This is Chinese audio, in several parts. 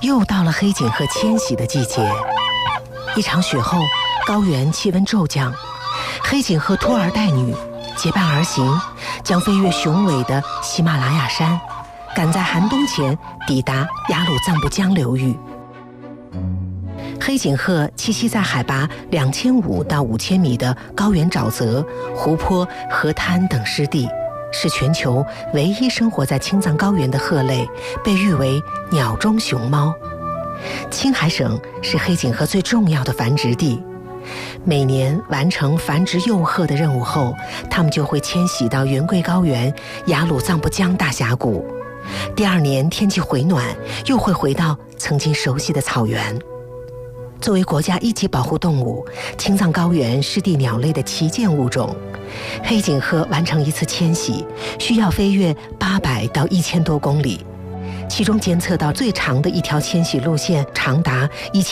又到了黑颈鹤迁徙的季节。一场雪后，高原气温骤降，黑颈鹤拖儿带女结伴而行，将飞越雄伟的喜马拉雅山，赶在寒冬前抵达雅鲁藏布江流域。黑颈鹤栖息在海拔2500到5000米的高原沼泽、湖泊、河滩等湿地，是全球唯一生活在青藏高原的鹤类，被誉为鸟中熊猫。青海省是黑颈鹤最重要的繁殖地，每年完成繁殖幼鹤的任务后，它们就会迁徙到云贵高原、雅鲁藏布江大峡谷。第二年天气回暖，又会回到曾经熟悉的草原。作为国家一级保护动物，青藏高原湿地鸟类的旗舰物种，黑颈鹤完成一次迁徙需要飞越800到1000多公里，其中监测到最长的一条迁徙路线长达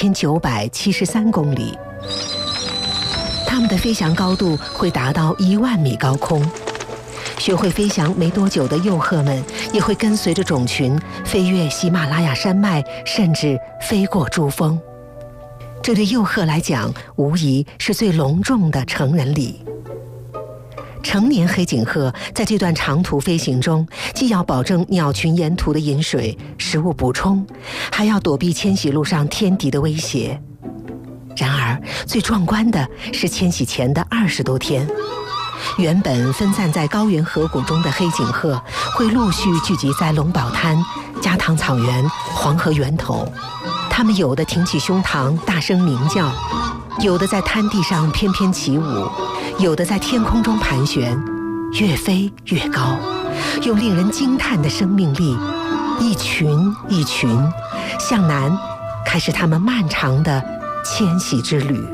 1973公里。它们的飞翔高度会达到10000米高空。学会飞翔没多久的幼鹤们也会跟随着种群飞越喜马拉雅山脉，甚至飞过珠峰。这对幼鹤来讲，无疑是最隆重的成人礼。成年黑颈鹤在这段长途飞行中，既要保证鸟群沿途的饮水、食物补充，还要躲避迁徙路上天敌的威胁。然而，最壮观的是迁徙前的20多天，原本分散在高原河谷中的黑颈鹤会陆续聚集在龙宝滩、加唐草原、黄河源头。它们有的挺起胸膛大声鸣叫，有的在滩地上翩翩起舞，有的在天空中盘旋，越飞越高，用令人惊叹的生命力，一群一群向南开始他们漫长的迁徙之旅。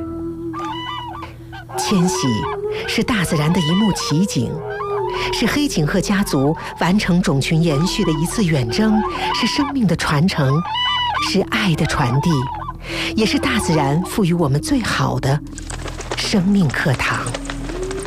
迁徙是大自然的一幕奇景，是黑颈鹤家族完成种群延续的一次远征，是生命的传承，是爱的传递，也是大自然赋予我们最好的生命课堂。